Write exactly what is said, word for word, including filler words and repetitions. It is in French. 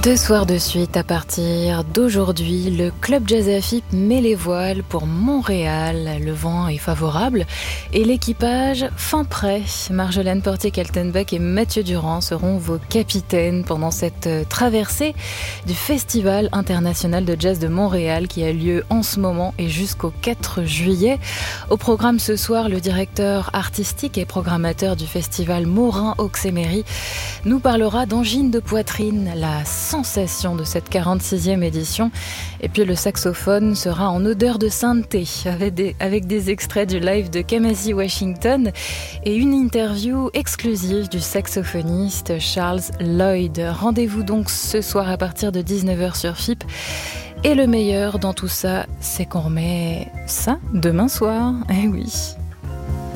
Deux soirs de suite à partir d'aujourd'hui, le Club Jazz à F I P met les voiles pour Montréal. Le vent est favorable et l'équipage fin prêt. Marjolaine Portier-Kaltenbach et Mathieu Durand seront vos capitaines pendant cette traversée du Festival international de jazz de Montréal qui a lieu en ce moment et jusqu'au quatre juillet. Au programme ce soir, le directeur artistique et programmateur du festival Morin Oxemery nous parlera d'angine de poitrine, la sensation de cette quarante-sixième édition. Et puis le saxophone sera en odeur de sainteté avec des, avec des extraits du live de Kamasi Washington et une interview exclusive du saxophoniste Charles Lloyd. Rendez-vous donc ce soir à partir de dix-neuf heures sur F I P. Et le meilleur dans tout ça, c'est qu'on remet ça demain soir. Eh oui.